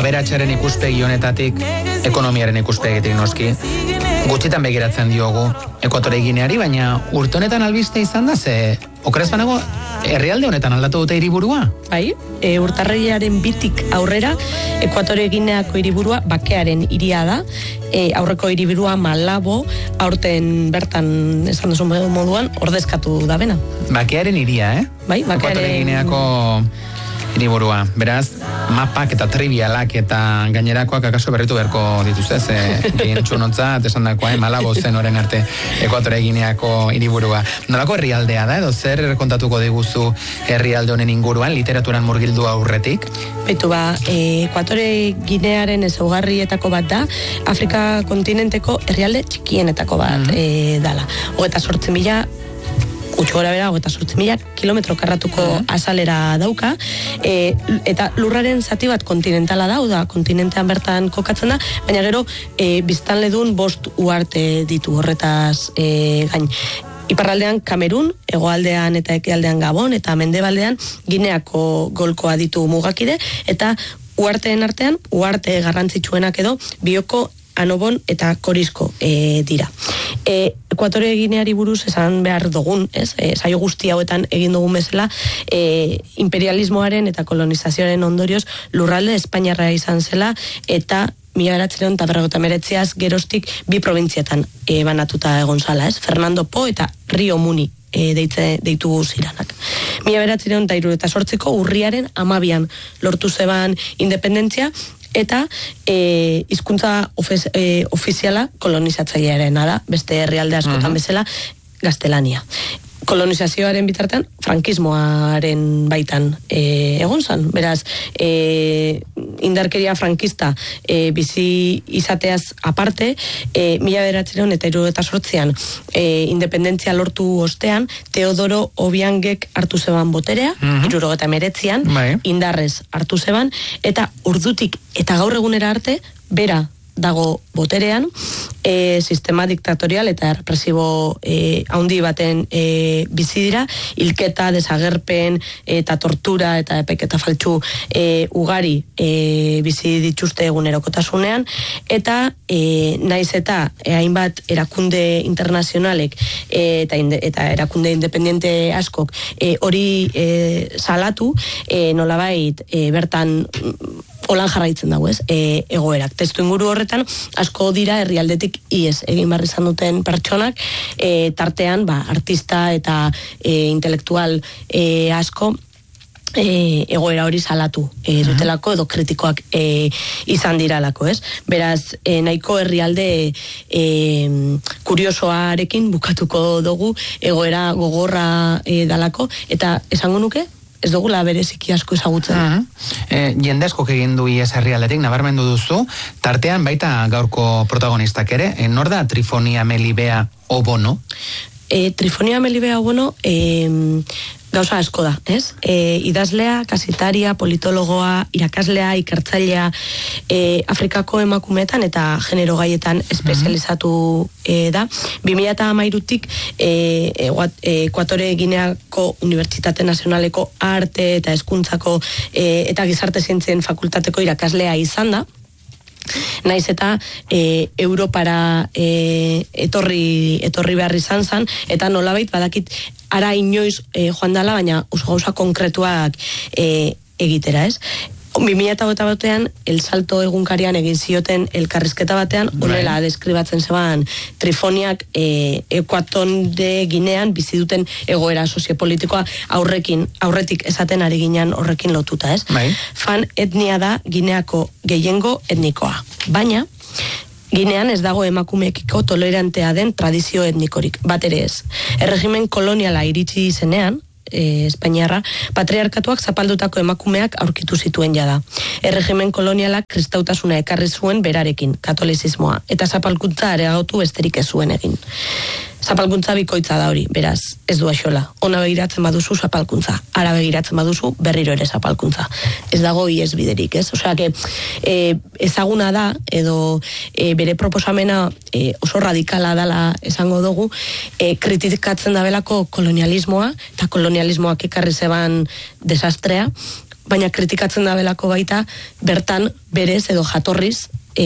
aberatsaren ikuspegi honetatik, ekonomiaren ikuspegitik noski, gutxitan begiratzen diogu Ekuatore Gineari, baina urte honetan albiste izan da, ze okeraz banago herrialde honetan aldatu dute hiriburua? Bai, urtarrilaren 2tik aurrera, Ekuatore Gineako hiriburua bakearen hiria da, aurreko hiriburua Malabo, aurten bertan esan duzu moduan, ordezkatu da bena. Bakearen hiria, Bai, bakearen... Ekuatore Gineako hiriburua. Beraz, mapak eta trivialak eta gainerakoak akaso berritu beharko dituzte, ze gintxunontzat esan dakoa, Malabo zen oren arte Ekuatore Gineako hiriburua. Nolako herrialdea da, edo zer kontatuko diguzu herrialde honen inguruan, literaturan murgildu aurretik? Baitu Ekuatore Ginearen ezaugarrietako bat da, Afrika kontinenteko herrialde txikienetako bat dala. 28.000 gutxi gora bera, 28.000 kilometro karratuko azalera dauka, eta lurraren zati bat kontinentala da, kontinentean bertan kokatzen da, baina gero biztanledun 5 uharte ditu horretaz gain. Iparraldean Kamerun, hegoaldean eta ekialdean Gabon, eta mendebaldean Gineako golkoa ditu mugakide, eta uharteen artean, uharte garrantzitsuenak edo, Bioko, Anobon eta Korisko dira. Ekuatore Gineari buruz esan behar dugun, saio guzti hauetan egin dugun bezala, imperialismoaren eta kolonizazioaren ondorioz lurralde Espainiarra izan zela, eta 1959 geroztik 2 probintzietan banatuta egon zala, Fernando Po eta Rio Muni deitu ziranak. 1968ko urriaren 12an lortu zeban independentzia, eta hizkuntza ofiziala kolonizatzailearena da, beste herrialde askotan bezala, gaztelania. Kolonizazioaren bitartean, frankismoaren baitan egon zan. Beraz, indarkeria frankista bizi izateaz aparte, 1978an independentzia lortu ostean, Teodoro Obiangek hartu zeban boterea, 1979an, indarrez hartu zeban, eta ordutik eta gaur egunera arte, bera dago boterean, sistema diktatorial eta represibo handi baten bizi dira, hilketa, desagerpen eta tortura eta epaiketa faltsu ugari bizi dituzte egunerokotasunean, eta naiz eta hainbat erakunde internazionalek eta erakunde independiente askok hori salatu, nolabait bertan holan jarraitzen dago, egoerak. Testu inguru horretan, asko dira herrialdetik ies egin behar izan duten pertsonak, tartean, artista eta intelektual asko egoera hori salatu dutelako edo kritikoak izan diralako, Beraz, nahiko herrialde kuriosoarekin bukatuko dugu egoera gogorra dalako, eta esango nuke, ez dugula bereziki asko ezagutzen. Jende asko egin du ies herrialdetik, nabarmendu duzu, tartean baita gaurko protagonistak ere, nor da Trifonia Melibea Obono? Trifonia Melibea Obono gauza asko da, idazlea, kasetaria, politologoa, irakaslea, ikertzailea, Afrikako emakumeetan eta genero gaietan espezializatu da. 2013tik Ekuatore Gineako Unibertsitate Nazionaleko Arte eta Hezkuntzako eta Gizarte Zientzien Fakultateko irakaslea izan da. Naiz eta Europara etorri behar izan zan, eta nolabait badakit ara inoiz joan dala, baina oso gauza konkretuak egitera, 2008an El Salto egunkarian egin zioten elkarrizketa batean, honela deskribatzen zeban Trifoniak Ekuatore Ginean bizi duten egoera soziopolitikoa aurretik esaten ari ginen horrekin lotuta, Fan etnia da Gineako gehiengo etnikoa, baina Ginean ez dago emakumeekiko tolerantea den tradizio etnikorik, bat ere ez. Erregimen koloniala iritsi zenean, Espainiarra, patriarkatuak zapaldutako emakumeak aurkitu zituen jada. Erregimen kolonialak kristautasuna ekarri zuen berarekin, katolizismoa, eta zapalkuntza areagotu besterik ez zuen egin. Zapalkuntza bikoitza da hori, beraz, ez du axola. Ona begiratzen baduzu zapalkuntza, ara begiratzen baduzu berriro ere zapalkuntza. Ez dago ies biderik, Osea, ezaguna da, edo bere proposamena oso radikala dela esango dugu, kritikatzen da belako kolonialismoa, eta kolonialismoak ekarri zeban desastrea, baina kritikatzen da belako baita, bertan berez edo jatorriz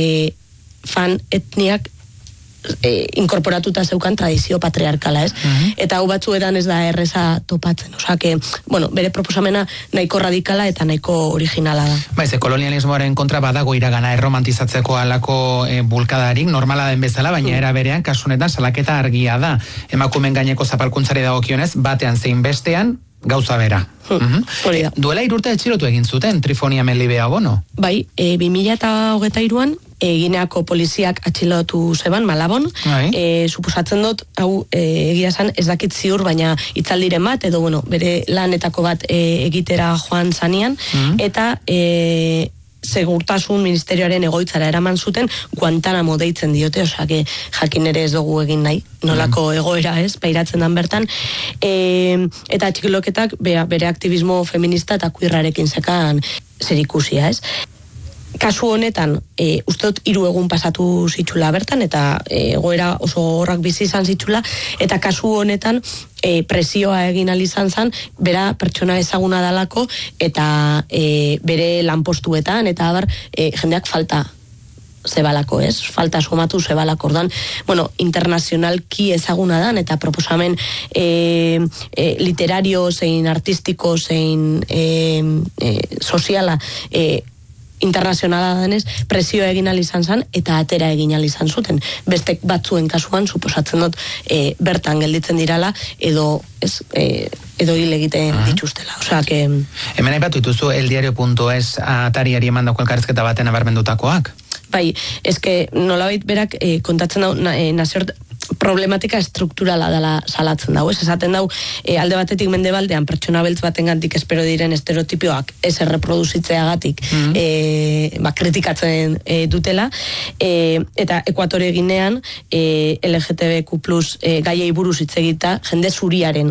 fan etniak inkorporatuta zeukan tradizio patriarkala, ez? Eta hau batzuetan ez da erreza topatzen. Osea, bueno, bere proposamena nahiko radikala eta nahiko originala da. Baiz, kolonialismoaren kontra badago iragana erromantizatzeko alako bulkadarik, normala den bezala, baina era berean, kasunetan salaketa argia da. Emakumen gaineko zapalkuntzari dagokionez, batean zein bestean, gauza bera. Duela 3 urte etxilotu egin zuten, Trifonia Melibea Bono? Bai, 2023an, Gineako poliziak atxilotu zeban, Malabon. Suposatzen dut, hau egia esan ez dakit ziur, baina hitzaldiren bat, edo bueno, bere lanetako bat egitera joan zanean, eta segurtasun ministerioaren egoitzara eraman zuten, Guantanamo deitzen diote, osea, jakin ere ez dugu egin nahi, nolako egoera ez, pairatzen dan bertan, eta atxiloketak bere aktivismo feminista eta queerrarekin zekan zerikusia, ez? Kasu honetan, uste dut 3 egun pasatu zitxula bertan, eta egoera oso horrak bizi izan zitxula, eta kasu honetan presioa egin izan zan, bera pertsona ezaguna dalako, eta bere lanpostuetan, eta abar, jendeak falta zebalako, ez? Falta somatu zebalako, ordan, bueno, internazionalki ezaguna dan, eta proposamen literario, zein artistiko, zein soziala, internazionala denez, presio egin izan zan, eta atera egin izan zuten. Bestek batzuen kasuan, suposatzen dut, bertan gelditzen dirala, edo hil egiten dituztela. Osea, que... Hemen aipatu dituzu, eldiario.es atariari emandako elkarrizketa baten abarmendutakoak? Bai, eske nolabait berak kontatzen dau, naziort problematika estrukturala dela salatzen dau, ez? Esaten dau, alde batetik mendebaldean pertsona beltz batengandik espero diren estereotipioak ez erreproduzitzeagatik kritikatzen dutela, eta Ekuatore Ginean LGTBQ+ gaiei buruz hitz egita jende zuriaren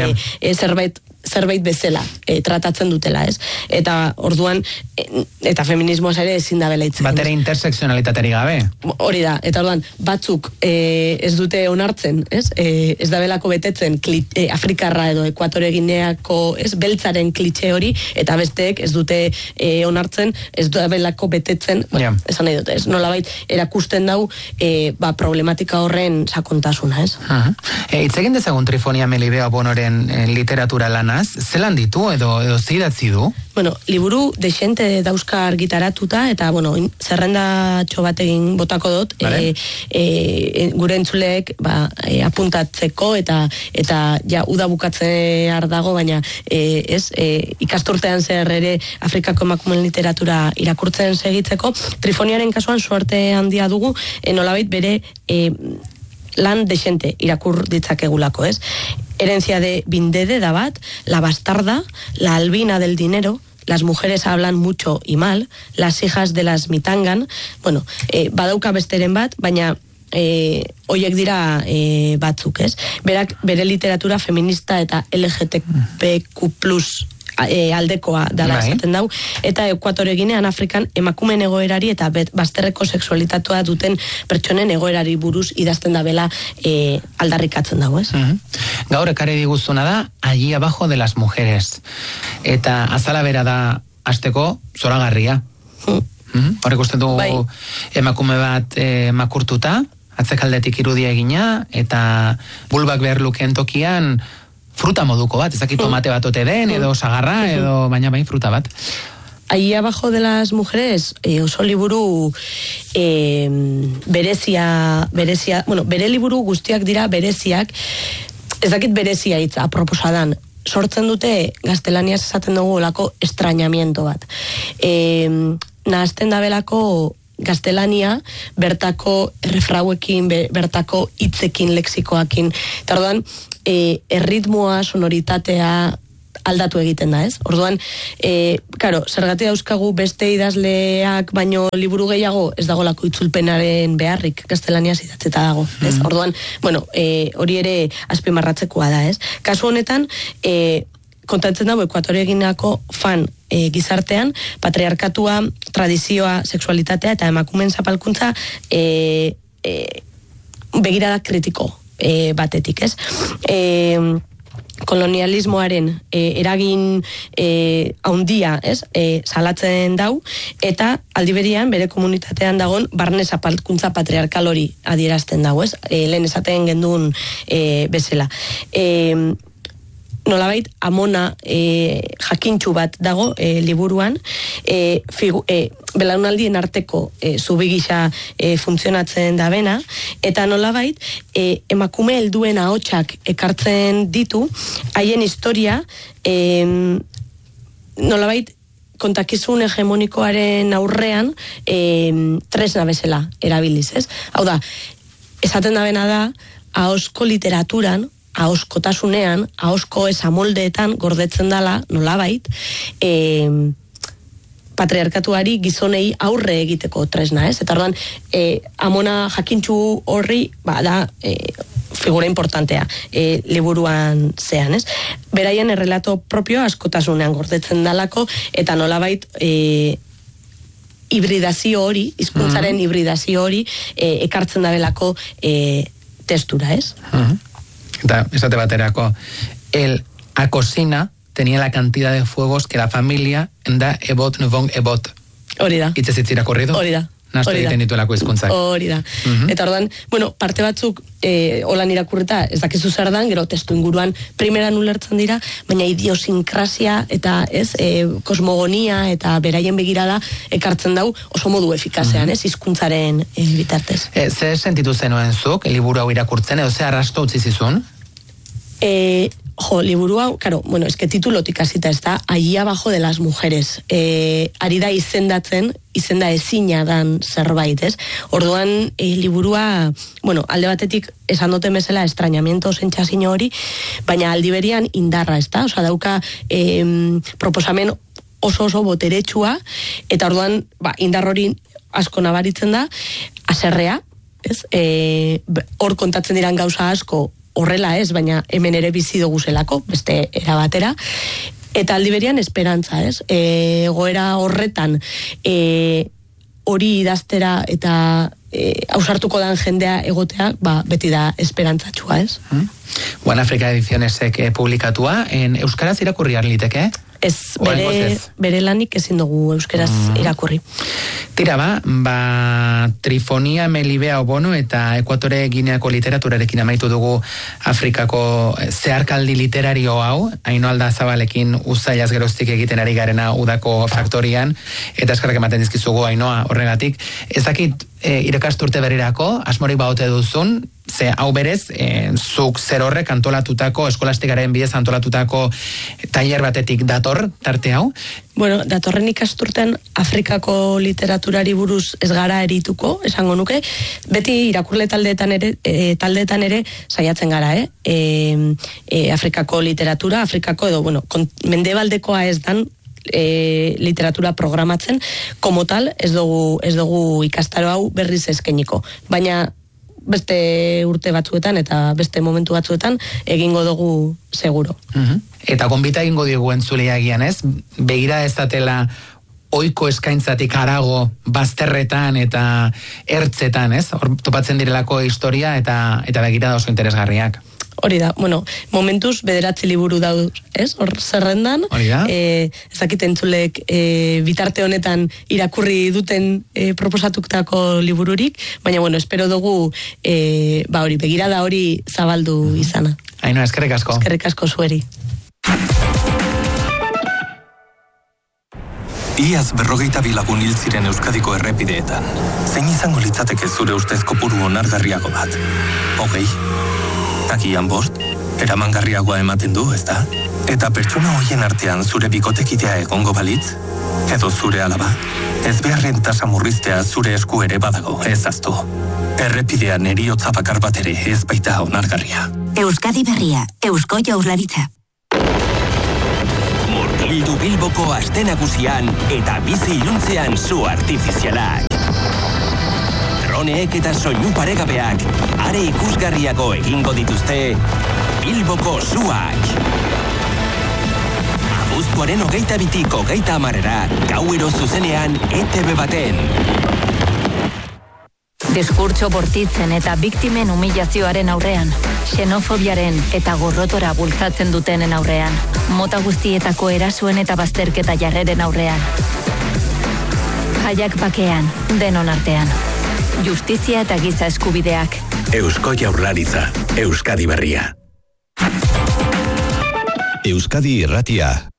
zerbait bezala tratatzen dutela, ez? Eta orduan, eta feminismoaz ere ezin da bela hitzen. Batera interseksionalitateri gabe. Hori da, eta orduan, batzuk ez dute onartzen, ez? Ez da belako betetzen Afrikarra edo Ekuatore Gineako, ez? Beltzaren klitxe hori, eta besteek ez dute onartzen, ez da belako betetzen, esan nahi dute, ez? Nolabait, erakusten dau problematika horren sakontasuna, ez? Hitz egin dezagun Trifonia Melibea Bonoren literatura lana, zelan ditu edo zidatzi du? Bueno, liburu dexente dauzka argitaratuta, eta, bueno, zerrendatxo bat egin botako dut, gure entzuleek apuntatzeko, eta ja, uda bukatzear dago, baina ikasturtean zer ere Afrikako emakumeen literatura irakurtzen segitzeko. Trifoniaren kasuan suerte handia dugu, nolabait bere lan dexente irakur ditzakegulako, ez? Herencia de Bindede da bat, La bastarda, La albina del dinero, Las mujeres hablan mucho y mal, Las hijas de las mitangan, bueno, badauka besteren bat, baina hoiek dira batzuk, ez? Berak bere literatura feminista eta LGTBQ+ aldekoa dala esaten dau, eta Ekuatore Ginean Afrikan emakumeen egoerari eta bazterreko sexualitatea duten pertsonen egoerari buruz idazten da bela aldarrikatzen dago, ez? Gaur ekarri diguzuna da Allí abajo de las mujeres, eta azala bera da hasteko zoragarria. Horrek uste du emakume bat makurtuta, atzekaldetik irudia egina, eta bulbak behar lukeen tokian fruta moduko bat, ezakit tomate bat ote den, edo sagarra, edo baina bai fruta bat. Ahí abajo de las mujeres, oso liburu berezia, bueno, bere liburu guztiak dira bereziak, ez dakit berezia hitza, aproposadan, sortzen dute gaztelaniaz esaten dugu olako estrañamiento bat. Nahazten da belako gaztelania, bertako refrauekin, bertako hitzekin, lexikoakin, eta orduan, erritmoa, sonoritatea aldatu egiten da, ez? Orduan, zergatik dauzkagu beste idazleak baino liburu gehiago ez dagolako itzulpenaren beharrik gaztelaniaz idatzeta dago, ez? Orduan, bueno, hori ere azpimarratzekoa da, ez? Kasu honetan, kontatzen dago Ekuatore Gineako fan gizartean, patriarkatua, tradizioa, sexualitatea eta emakumeen zapalkuntza begirada kritiko batetik, ez? kolonialismoaren eragin haundia, ez? Salatzen dau, eta aldiberian bere komunitatean dagon barne zapalkuntza patriarkal hori adierazten dago, ez? Lehen esaten gendun bezala. Nolabait, amona jakintxu bat dago liburuan, belaunaldien arteko zubigisa funtzionatzen da bena, eta nolabait, emakume helduen ahotsak ekartzen ditu, haien historia, nolabait, kontakizun hegemonikoaren aurrean tresna bezala erabiliz, ez? Hau da, esaten da bena da, ahozko literaturan, ahozkotasunean, ahozko esamoldeetan gordetzen dala, nolabait, patriarkatuari gizonei aurre egiteko tresna, ez? Eta orduan, amona jakintxu horri, da, figura importantea, liburuan zean, ez? Beraien errelato propio askotasunean gordetzen dalako, eta nolabait, hibridazio hori, hizkuntzaren hibridazio hori, ekartzen dabelako testura, ez? Eta, esate baterako, el acosina tenía la cantidad de fuegos que la familia da ebot nubon ebot. Hori da. Itzez itzira korrido? Hori da. Nasto egiten dituelako hizkuntzak. Hori da. Eta ordan, parte batzuk holan irakurrita ez dakizu zer dan, gero testu inguruan primeran ulertzen dira, baina idiosinkrasia eta kosmogonia eta beraien begirada ekartzen dau oso modu efikazean, hizkuntzaren bitartez. Ze sentitu zenuen zuk, liburu hau irakurtzen, edo ze arrasto utzi zizun? Liburu hau, es que titulotik hasita ez da, allí abajo de las mujeres. Ari da izendatzen, izenda ezina dan zerbait, ez? Orduan, liburua, alde batetik, esan duten bezala, estrañamiento sentsazio hori, baina aldiberian indarra, ez da? Osa, dauka proposamen oso boteretsua, eta orduan, indar hori asko nabaritzen da, haserrea, ez? Hor kontatzen diran gauza asko, horrela ez, baina hemen ere bizi dugu zelako, beste erabatera, eta aldiberian esperantza, ez? Goera horretan hori idaztera eta ausartuko dan jendea egotea, beti da esperantzatxua, ez? One Africa Edicionesek publikatua, en euskaraz irakurri liteke? Ez, bere lanik ezin dugu euskeraz irakurri. Tira Trifonia Melibea Obono eta Ekuatore Gineako literaturarekin amaitu dugu Afrikako zeharkaldi literario hau, Aino Alda Zabalekin uzailaz geroztik egiten ari garena udako faktorian, eta eskerrak ematen dizkizugu Ainoa horregatik. Ez dakit irakasturte berrirako, asmorik baote duzun, ze hau berez, zuk zer horrek antolatutako, eskolastikaren bidez antolatutako tailer batetik dator, tarte hau? Datorren ikasturten Afrikako literaturari buruz ez gara erituko, esango nuke, beti irakurle taldeetan ere saiatzen gara, Afrikako literatura, Afrikako edo, mendebaldekoa ez dan literatura programatzen, como tal, ez dugu ikastaro hau berriz eskainiko. Baina beste urte batzuetan eta beste momentu batzuetan egingo dugu seguro. Eta gonbita egingo diogu entzulea egian, ez? Begira ez datela oiko eskaintzatik harago bazterretan eta ertzetan, ez? Hor topatzen direlako historia eta begira da oso interesgarriak. Hori da, momentuz 9 liburu dauz, ez? Hor zerrendan, ezakit entzulek bitarte honetan irakurri duten proposatutako libururik, baina espero dugu begirada hori zabaldu izana. Ainoa, eskerrik asko. Eskerrik asko zueri. Iaz 42 lagun hil ziren Euskadiko errepideetan. Zein izango litzateke zure ustez kopuru onargarriago bat? 20? Takian 5? Eramangarriagoa ematen du, ez da? Eta pertsona hoien artean zure bikotekidea egongo balitz? Edo zure alaba? Ez beharren tasa murriztea zure esku ere badago, ez aztu. Errepidean heriotza bakar bat ere ez baita onargarria. Euskadi Berria, Eusko Jaurlaritza. Murgildu Bilboko aste nagusian eta bizi iluntzean zu artifizialak. Droneek eta soinu paregabeak are ikusgarriago egingo dituzte Bilboko zuak. Abuztuaren 22-tik 30 gauero zuzenean ETV baten. Diskurtso bortitzen eta biktimen humilazioaren aurrean, xenofobiaren eta gorrotora bultzatzen dutenen aurrean, mota guztietako erasoen eta bazterketa jarreren aurrean. Jaiak bakean, denon artean. Justizia eta giza eskubideak. Eusko Jaurlaritza, Euskadi Berria. Euskadi Irratia.